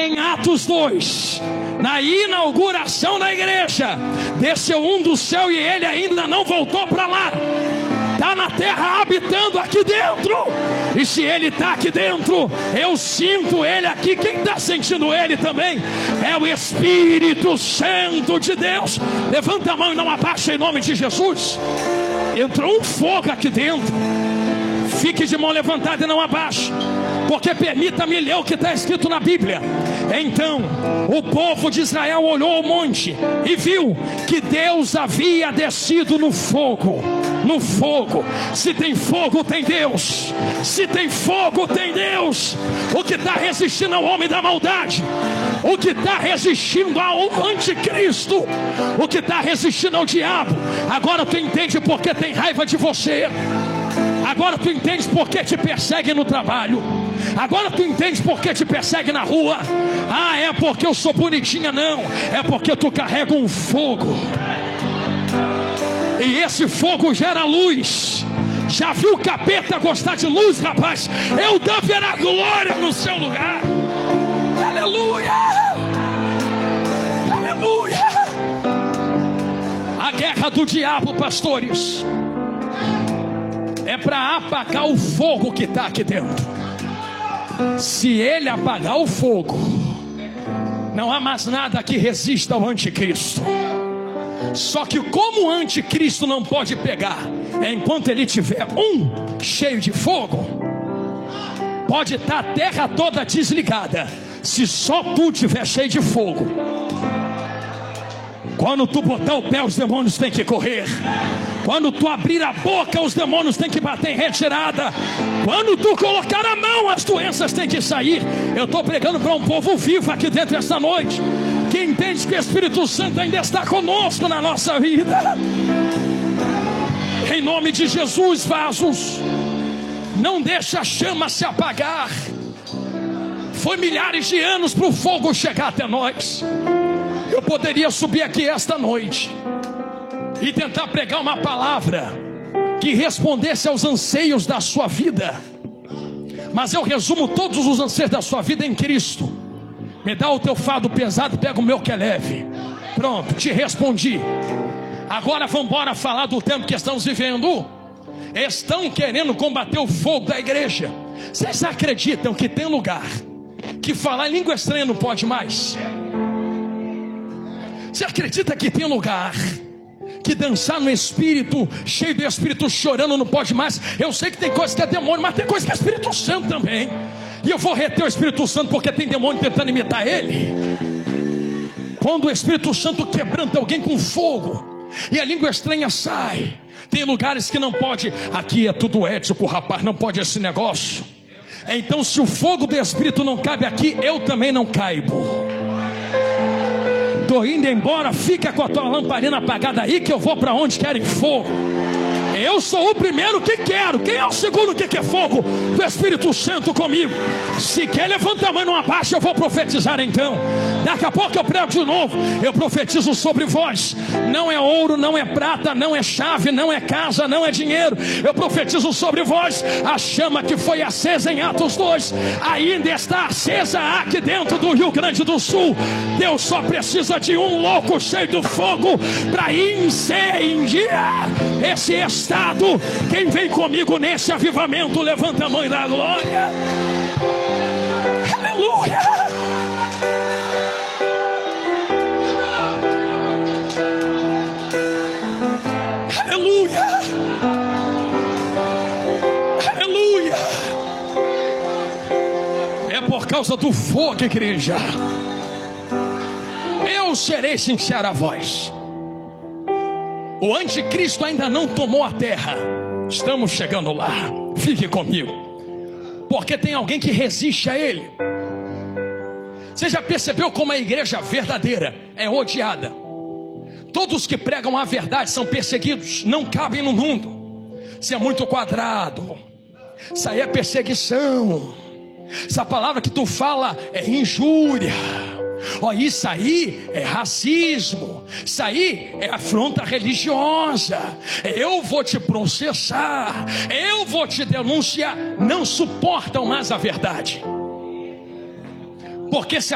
em Atos 2, na inauguração da igreja, desceu um do céu e ele ainda não voltou para lá. Está na terra habitando aqui dentro. E se ele está aqui dentro, eu sinto ele aqui. Quem está sentindo ele também? É o Espírito Santo de Deus. Levanta a mão e não abaixa em nome de Jesus. Entrou um fogo aqui dentro. Fique de mão levantada e não abaixe, porque permita-me ler o que está escrito na Bíblia. Então o povo de Israel olhou ao monte e viu que Deus havia descido no fogo. No fogo. Se tem fogo, tem Deus. Se tem fogo, tem Deus. O que está resistindo ao homem da maldade, o que está resistindo ao anticristo, o que está resistindo ao diabo, agora tu entende porque tem raiva de você. Agora tu entende porque te persegue no trabalho. Agora tu entende porque te persegue na rua. Ah, é porque eu sou bonitinha? Não, é porque tu carrega um fogo. E esse fogo gera luz. Já viu o capeta gostar de luz, rapaz? Eu verá glória no seu lugar. Aleluia! Aleluia! A guerra do diabo, pastores, é para apagar o fogo que está aqui dentro. Se ele apagar o fogo, não há mais nada que resista ao anticristo. Só que como o anticristo não pode pegar, enquanto ele tiver cheio de fogo, pode estar a terra toda desligada. Se só tu tiver cheio de fogo, quando tu botar o pé, os demônios têm que correr. Quando tu abrir a boca, os demônios têm que bater em retirada. Quando tu colocar a mão, as doenças têm que sair. Eu estou pregando para um povo vivo aqui dentro esta noite, que entende que o Espírito Santo ainda está conosco na nossa vida. Em nome de Jesus, vasos, não deixa a chama se apagar. Foi milhares de anos para o fogo chegar até nós. Eu poderia subir aqui esta noite e tentar pregar uma palavra que respondesse aos anseios da sua vida, mas eu resumo todos os anseios da sua vida em Cristo. Me dá o teu fardo pesado, pega o meu que é leve. Pronto, te respondi. Agora vamos embora falar do tempo que estamos vivendo. Estão querendo combater o fogo da igreja. Vocês acreditam que tem lugar que falar em língua estranha não pode mais? Você acredita que tem lugar que dançar no Espírito, cheio do Espírito, chorando, não pode mais? Eu sei que tem coisa que é demônio, mas tem coisa que é Espírito Santo também. E eu vou reter o Espírito Santo porque tem demônio tentando imitar ele. Quando o Espírito Santo quebranta alguém com fogo e a língua estranha sai, tem lugares que não pode. Aqui é tudo ético, rapaz, não pode esse negócio. Então se o fogo do Espírito não cabe aqui, eu também não caibo. Estou indo embora, fica com a tua lamparina apagada aí, que eu vou para onde querem fogo. Eu sou o primeiro que quero. Quem é o segundo que quer fogo? Do Espírito Santo comigo. Se quer, levanta a mão numa baixa, eu vou profetizar então. Daqui a pouco eu prego de novo. Eu profetizo sobre vós. Não é ouro, não é prata, não é chave, não é casa, não é dinheiro. Eu profetizo sobre vós. A chama que foi acesa em Atos 2 ainda está acesa aqui dentro do Rio Grande do Sul. Deus só precisa de um louco cheio de fogo para incendiar esse estado. Quem vem comigo nesse avivamento, levanta a mão e dá glória. Aleluia. Aleluia. Aleluia. É por causa do fogo, igreja. Eu serei sincero a vós. O anticristo ainda não tomou a terra. Estamos chegando lá. Fique comigo, porque tem alguém que resiste a ele. Você já percebeu como a igreja verdadeira é odiada? Todos que pregam a verdade são perseguidos. Não cabem no mundo. Isso é muito quadrado. Isso aí é perseguição. Essa palavra que tu fala é injúria. Ó, isso aí é racismo. Isso aí é afronta religiosa. Eu vou te processar, eu vou te denunciar. Não suportam mais a verdade, porque se